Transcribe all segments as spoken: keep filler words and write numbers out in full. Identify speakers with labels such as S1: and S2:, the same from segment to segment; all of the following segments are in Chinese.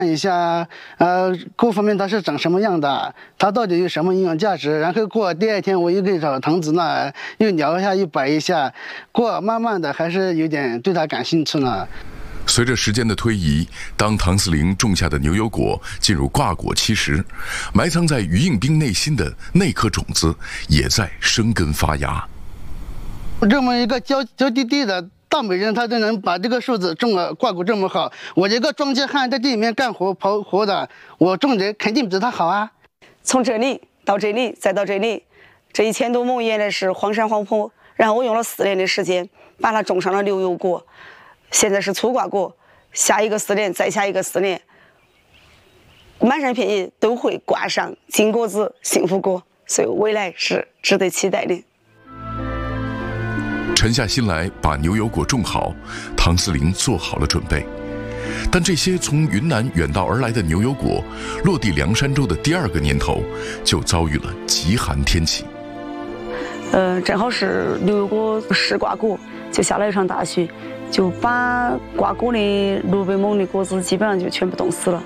S1: 看一下，呃，各方面它是长什么样的，它到底有什么营养价值。然后过第二天我又给找藤子呢，又聊一下，又摆一下，过慢慢的还是有点对它感兴趣了。
S2: 随着时间的推移，当唐四零种下的牛油果进入挂果期时，埋藏在于应兵内心的那颗种子也在生根发芽。
S1: 这么一个娇娇滴滴的大美人，她都能把这个树子种了挂果这么好，我一个庄稼汉在地里面干活刨活的，我种的肯定比他好啊。
S3: 从这里到这里再到这里，这一千多亩原来是荒山荒坡，然后我用了四年的时间把它种上了牛油果。现在是粗挂果，下一个四年，再下一个四年，满山遍野都会挂上金果子、幸福果，所以未来是值得期待的。
S2: 沉下心来把牛油果种好，唐四零做好了准备。但这些从云南远道而来的牛油果，落地凉山州的第二个年头，就遭遇了极寒天气。
S3: 呃，正好是牛油果试挂果，就下了一场大雪。就把挂果的六百亩的果子基本上就全部冻死了，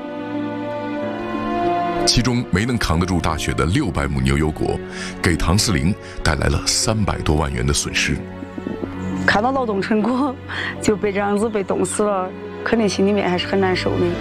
S2: 其中没能扛得住大雪的六百亩牛油果，给唐四零带来了三百多万元的损失。
S3: 看到劳动成果就被这样子被冻死了，肯定心里面还是很难受的。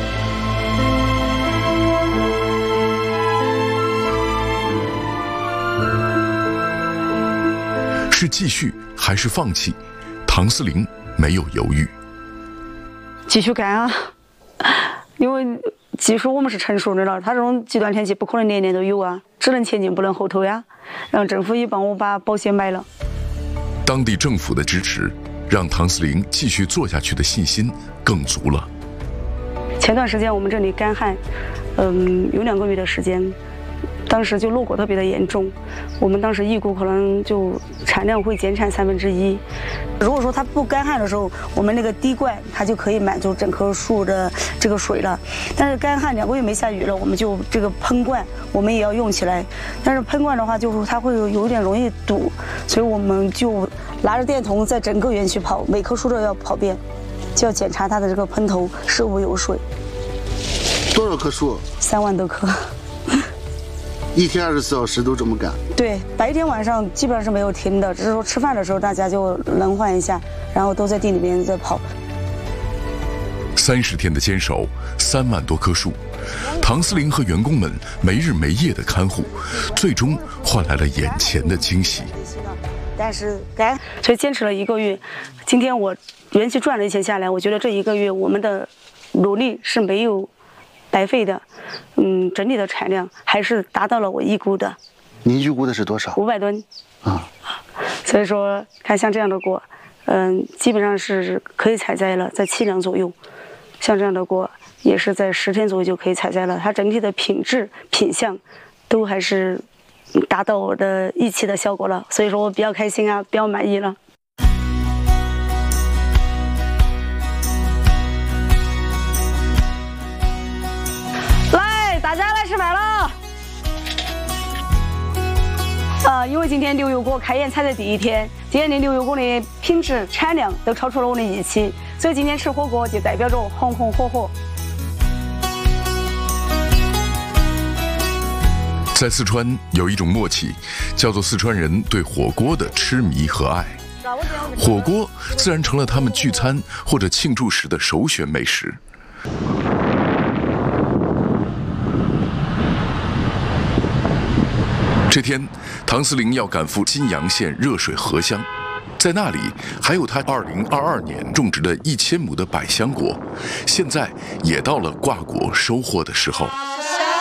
S2: 是继续还是放弃？唐四零没有犹豫，
S3: 继续干啊！因为技术我们是成熟的了，它这种极端天气不可能年年都有啊，只能前进不能后退呀。然后政府也帮我把保险买了，
S2: 当地政府的支持让唐四零继续做下去的信心更足了。
S3: 前段时间我们这里干旱，嗯，有两个月的时间。当时就落果特别的严重，我们当时预估可能就产量会减产三分之一。如果说它不干旱的时候，我们那个滴灌它就可以满足整棵树的这个水了。但是干旱两个月没下雨了，我们就这个喷灌我们也要用起来。但是喷灌的话，就是它会有点容易堵，所以我们就拿着电筒在整个园区跑，每棵树都要跑遍，就要检查它的这个喷头是否有水。
S4: 多少棵树？
S3: 三万多棵。
S4: 一天二十四小时都这么干？
S3: 对，白天晚上基本上是没有停的，只是说吃饭的时候大家就轮换一下，然后都在地里面在跑。
S2: 三十天的坚守，三万多棵树，唐四零和员工们没日没夜的看护，最终换来了眼前的惊喜。
S3: 但是干，所以坚持了一个月，今天我园区赚了一些下来，我觉得这一个月我们的努力是没有白费的，嗯，整体的产量还是达到了我预估的。
S4: 您预估的是多少？
S3: 五百吨。
S4: 啊，
S3: 所以说，看像这样的果，嗯，基本上是可以采摘了，在七两左右。像这样的果，也是在十天左右就可以采摘了。它整体的品质、品相，都还是达到我的预期的效果了。所以说我比较开心啊，比较满意了。大家来吃饭了，呃，因为今天牛油果开园采的第一天，今天的牛油果的品质、产量都超出了我的预期，所以今天吃火锅就代表着红红火火。
S2: 在四川有一种默契，叫做四川人对火锅的痴迷和爱。火锅自然成了他们聚餐或者庆祝时的首选美食。这天，唐四零要赶赴金阳县热水河乡，在那里还有他二零二二年种植的一千亩的百香果，现在也到了挂果收获的时候。